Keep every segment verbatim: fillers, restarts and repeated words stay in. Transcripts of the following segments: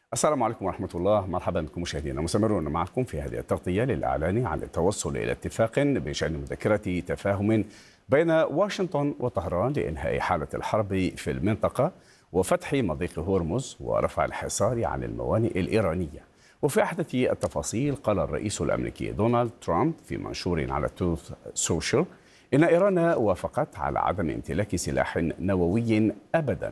السلام عليكم ورحمة الله. مرحبا بكم مشاهدينا، مستمرون معكم في هذه التغطية للإعلان عن التوصل إلى اتفاق بشأن مذكرة تفاهم بين واشنطن وطهران لإنهاء حالة الحرب في المنطقة وفتح مضيق هرمز ورفع الحصار عن الموانئ الإيرانية. وفي أحدث التفاصيل، قال الرئيس الأمريكي دونالد ترامب في منشور على توث سوشيال إن إيران وافقت على عدم امتلاك سلاح نووي أبداً.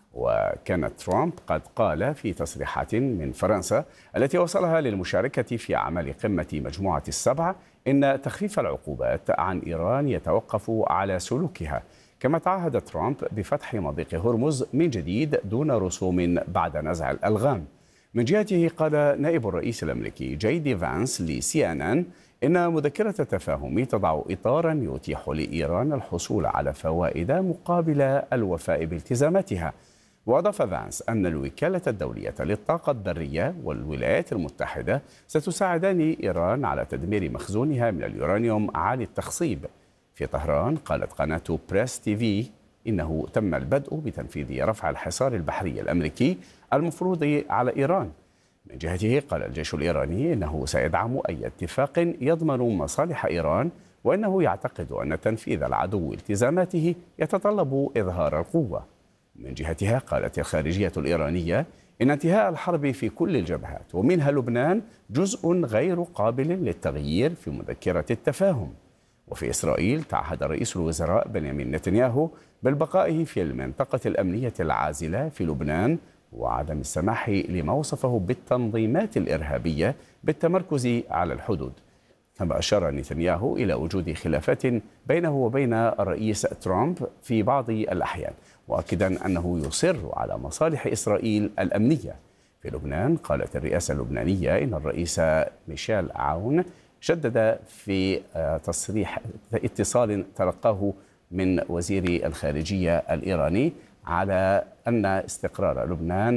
وكان ترامب قد قال في تصريحات من فرنسا التي وصلها للمشاركة في أعمال قمة مجموعة السبع إن تخفيف العقوبات عن إيران يتوقف على سلوكها. كما تعهد ترامب بفتح مضيق هرمز من جديد دون رسوم بعد نزع الألغام. من جهته، قال نائب الرئيس الأمريكي جي دي فانس لسي إن إن إن مذكرة التفاهم تضع إطارا يتيح لإيران الحصول على فوائد مقابل الوفاء بالتزاماتها. وأضاف فانس أن الوكالة الدولية للطاقة الذرية والولايات المتحدة ستساعدان إيران على تدمير مخزونها من اليورانيوم عالي التخصيب. في طهران، قالت قناة بريس تي في إنه تم البدء بتنفيذ رفع الحصار البحري الأمريكي المفروض على إيران. من جهته، قال الجيش الإيراني إنه سيدعم أي اتفاق يضمن مصالح إيران، وإنه يعتقد أن تنفيذ العدو التزاماته يتطلب إظهار القوة. من جهتها، قالت الخارجية الإيرانية إن انتهاء الحرب في كل الجبهات ومنها لبنان جزء غير قابل للتغيير في مذكرة التفاهم. وفي إسرائيل، تعهد رئيس الوزراء بنيامين نتنياهو بالبقاء في المنطقة الأمنية العازلة في لبنان وعدم السماح لما وصفه بالتنظيمات الإرهابية بالتمركز على الحدود. كما أشار نتنياهو إلى وجود خلافات بينه وبين الرئيس ترامب في بعض الأحيان، مؤكدا أنه يصر على مصالح إسرائيل الأمنية. في لبنان، قالت الرئاسة اللبنانية إن الرئيس ميشيل عون شدد في تصريح اتصال تلقاه من وزير الخارجية الإيراني على أن استقرار لبنان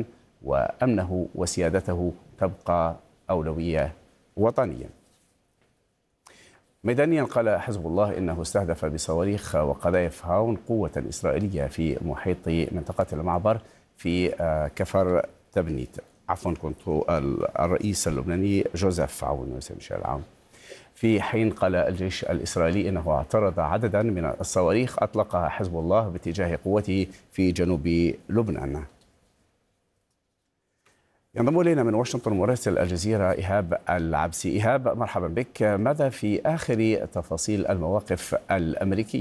وأمنه وسيادته تبقى أولوية وطنية. ميدانيا، قال حزب الله إنه استهدف بصواريخ وقذائف هاون قوة إسرائيلية في محيط منطقة المعبر في كفر تبنيت. عفوا كنت الرئيس اللبناني جوزيف عون ميشيل عون. في حين قال الجيش الإسرائيلي إنه اعترض عددا من الصواريخ أطلقها حزب الله باتجاه قوته في جنوب لبنان. ينضم إلينا من واشنطن مراسل الجزيرة إيهاب العبسي. إيهاب، مرحبا بك. ماذا في آخر تفاصيل المواقف الأمريكية؟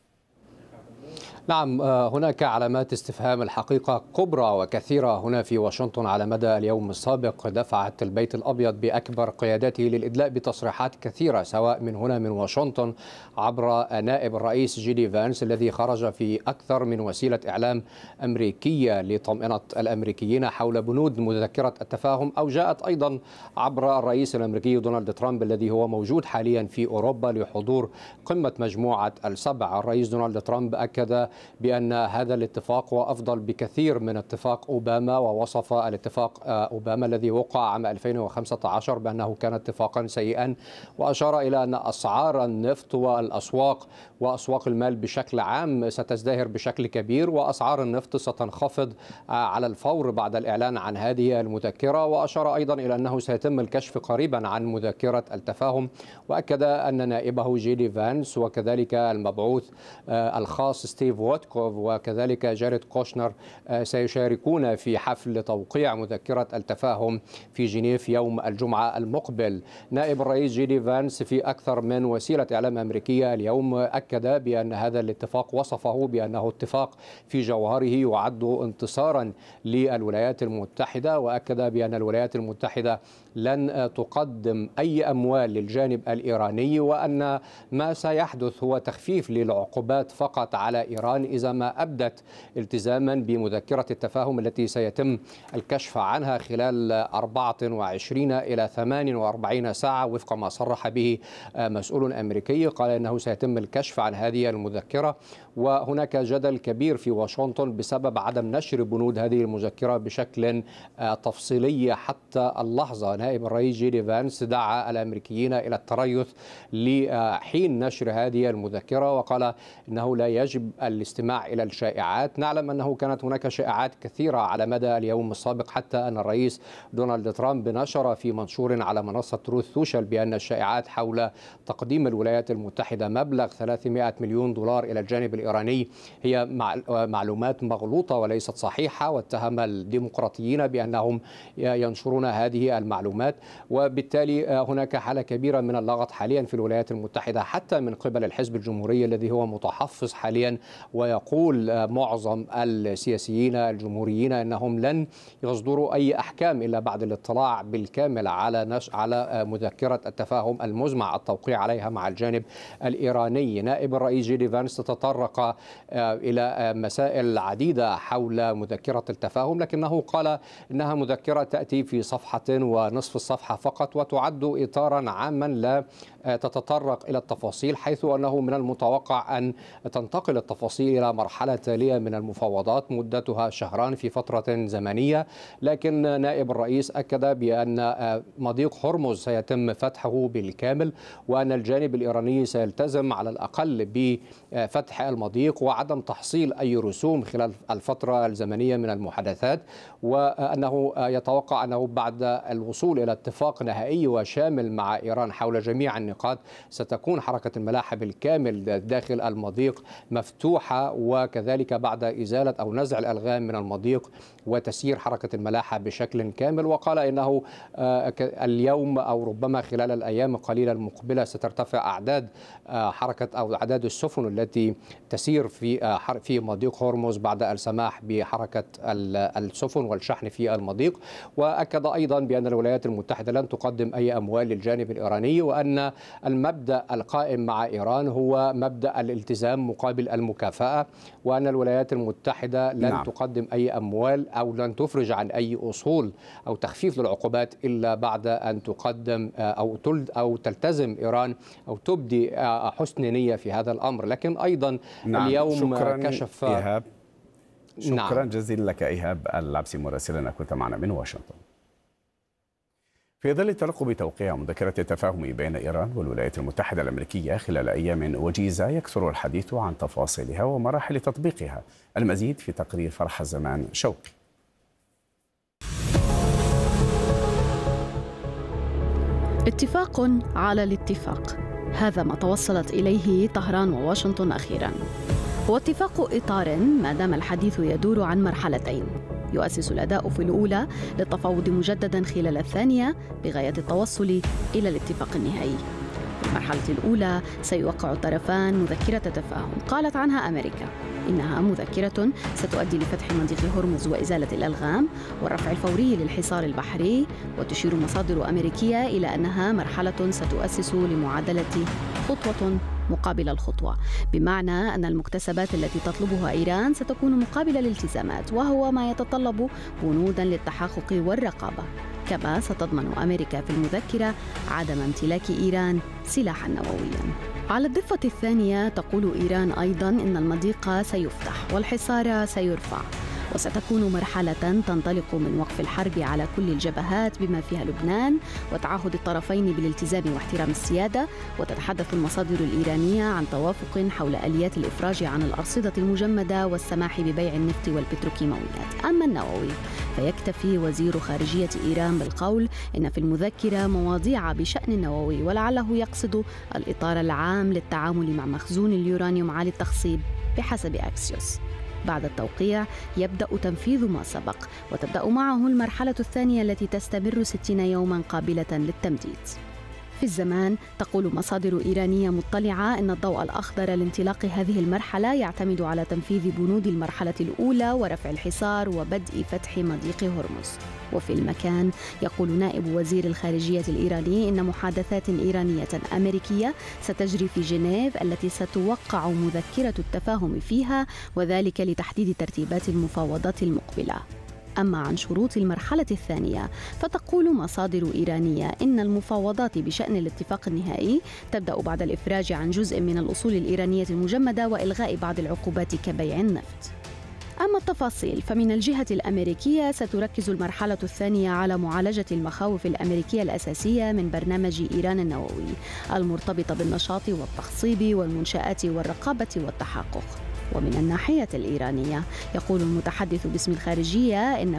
نعم، هناك علامات استفهام الحقيقة كبرى وكثيرة هنا في واشنطن على مدى اليوم السابق. دفعت البيت الأبيض بأكبر قياداته للإدلاء بتصريحات كثيرة، سواء من هنا من واشنطن عبر نائب الرئيس جي دي فانس الذي خرج في أكثر من وسيلة إعلام أمريكية لطمأنة الأمريكيين حول بنود مذكرة التفاهم، أو جاءت أيضا عبر الرئيس الأمريكي دونالد ترامب الذي هو موجود حاليا في أوروبا لحضور قمة مجموعة السبع. الرئيس دونالد ترامب أكد بأن هذا الاتفاق هو أفضل بكثير من اتفاق أوباما، ووصف الاتفاق أوباما الذي وقع عام ألفين وخمسة عشر بأنه كان اتفاقا سيئا، وأشار إلى أن أسعار النفط والأسواق وأسواق المال بشكل عام ستزدهر بشكل كبير، وأسعار النفط ستنخفض على الفور بعد الإعلان عن هذه المذكرة. وأشار أيضا إلى أنه سيتم الكشف قريبا عن مذكرة التفاهم، وأكد أن نائبه جي دي فانس وكذلك المبعوث الخاص ستيف ووتكوف وكذلك جاريد كوشنر سيشاركون في حفل توقيع مذكرة التفاهم في جنيف يوم الجمعة المقبل. نائب الرئيس جي دي فانس في أكثر من وسيلة إعلام أمريكية اليوم أكد بأن هذا الاتفاق وصفه بأنه اتفاق في جوهره يعد انتصارا للولايات المتحدة، وأكد بأن الولايات المتحدة لن تقدم أي أموال للجانب الإيراني، وأن ما سيحدث هو تخفيف للعقوبات فقط على إيران إذا ما أبدت التزاما بمذكرة التفاهم التي سيتم الكشف عنها خلال أربعة وعشرين إلى ثمانية وأربعين ساعة وفق ما صرح به مسؤول أمريكي. قال إنه سيتم الكشف عن هذه المذكرة، وهناك جدل كبير في واشنطن بسبب عدم نشر بنود هذه المذكرة بشكل تفصيلي حتى اللحظة. نائب الرئيس جي دي فانس دعا الأمريكيين إلى التريث لحين نشر هذه المذكرة، وقال إنه لا يجب الاستماع إلى الشائعات. نعلم أنه كانت هناك شائعات كثيرة على مدى اليوم السابق، حتى أن الرئيس دونالد ترامب نشر في منشور على منصة تروث سوشيال بأن الشائعات حول تقديم الولايات المتحدة مبلغ ثلاثمائة مليون دولار إلى الجانب الإيراني هي معلومات مغلوطة وليست صحيحة، واتهم الديمقراطيين بأنهم ينشرون هذه المعلومات. وبالتالي هناك حالة كبيرة من اللغط حاليا في الولايات المتحدة حتى من قبل الحزب الجمهوري الذي هو متحفظ حاليا، ويقول معظم السياسيين الجمهوريين أنهم لن يصدروا أي أحكام إلا بعد الاطلاع بالكامل على نش... على مذكرة التفاهم المزمع التوقيع عليها مع الجانب الإيراني. نائب الرئيس جي دي فانس تطرق إلى مسائل عديدة حول مذكرة التفاهم، لكنه قال إنها مذكرة تأتي في صفحة ونصف الصفحة فقط، وتعد إطارا عاما لا تتطرق إلى التفاصيل، حيث أنه من المتوقع أن تنتقل التفاصيل إلى مرحلة تالية من المفاوضات مدتها شهران في فترة زمنية. لكن نائب الرئيس أكد بأن مضيق هرمز سيتم فتحه بالكامل، وأن الجانب الإيراني سيلتزم على الأقل بفتح المضيق وعدم تحصيل أي رسوم خلال الفترة الزمنية من المحادثات، وأنه يتوقع أنه بعد الوصول إلى اتفاق نهائي وشامل مع إيران حول جميع النقاط ستكون حركة الملاحة بالكامل داخل المضيق مفتوحة، وكذلك بعد إزالة أو نزع الألغام من المضيق وتسيير حركة الملاحة بشكل كامل. وقال إنه اليوم أو ربما خلال الأيام القليلة المقبلة سترتفع أعداد حركة أو أعداد السفن التي تسير في في مضيق هرمز بعد السماح بحركة السفن والشحن في المضيق. وأكد أيضا بأن الولايات المتحدة لن تقدم أي أموال للجانب الإيراني، وأن المبدأ القائم مع إيران هو مبدأ الالتزام مقابل المكافأة، وأن الولايات المتحدة لن نعم. تقدم أي أموال أو لن تفرج عن أي أصول أو تخفيف للعقوبات إلا بعد أن تقدم أو أو تلتزم إيران أو تبدي حسن نية في هذا الأمر. لكن أيضا نعم. اليوم شكرا كشف إيهاب. شكرا نعم. جزيلا لك إيهاب العبسي مراسلنا كنت معنا من واشنطن. في ظل ترقب توقيع مذكرة التفاهم بين إيران والولايات المتحدة الأمريكية خلال أيام وجيزة، يكثر الحديث عن تفاصيلها ومراحل تطبيقها. المزيد في تقرير فرح الزمان شوقي. اتفاق على الاتفاق، هذا ما توصلت إليه طهران وواشنطن أخيراً. هو اتفاق إطار ما دام الحديث يدور عن مرحلتين، يؤسس الأداء في الأولى للتفاوض مجدداً خلال الثانية بغاية التوصل إلى الاتفاق النهائي. في المرحلة الأولى سيوقع الطرفان مذكرة تفاهم قالت عنها أمريكا إنها مذكرة ستؤدي لفتح مضيق هرمز وإزالة الألغام والرفع الفوري للحصار البحري، وتشير مصادر أمريكية إلى أنها مرحلة ستؤسس لمعادلة خطوة مقابل الخطوة، بمعنى أن المكتسبات التي تطلبها إيران ستكون مقابل الالتزامات، وهو ما يتطلب بنودا للتحقق والرقابة. كما ستضمن أمريكا في المذكرة عدم امتلاك إيران سلاحا نوويا. على الضفة الثانية تقول إيران أيضا إن المضيق سيفتح والحصار سيرفع، وستكون مرحلة تنطلق من وقف الحرب على كل الجبهات بما فيها لبنان وتعهد الطرفين بالالتزام واحترام السيادة. وتتحدث المصادر الإيرانية عن توافق حول آليات الإفراج عن الأرصدة المجمدة والسماح ببيع النفط والبتروكيماويات. أما النووي فيكتفي وزير خارجية إيران بالقول إن في المذكرة مواضيع بشأن النووي، ولعله يقصد الإطار العام للتعامل مع مخزون اليورانيوم عالي التخصيب بحسب أكسيوس. بعد التوقيع يبدأ تنفيذ ما سبق، وتبدأ معه المرحلة الثانية التي تستمر ستين يوما قابلة للتمديد. في الزمان تقول مصادر إيرانية مطلعة أن الضوء الأخضر لانطلاق هذه المرحلة يعتمد على تنفيذ بنود المرحلة الأولى ورفع الحصار وبدء فتح مضيق هرمز. وفي المكان يقول نائب وزير الخارجية الإيراني إن محادثات إيرانية أمريكية ستجري في جنيف التي ستوقع مذكرة التفاهم فيها، وذلك لتحديد ترتيبات المفاوضات المقبلة. أما عن شروط المرحلة الثانية فتقول مصادر إيرانية إن المفاوضات بشأن الاتفاق النهائي تبدأ بعد الإفراج عن جزء من الأصول الإيرانية المجمدة وإلغاء بعض العقوبات كبيع النفط. أما التفاصيل فمن الجهة الأمريكية ستركز المرحلة الثانية على معالجة المخاوف الأمريكية الأساسية من برنامج إيران النووي المرتبطة بالنشاط والتخصيب والمنشآت والرقابة والتحقق. ومن الناحية الإيرانية يقول المتحدث باسم الخارجية إن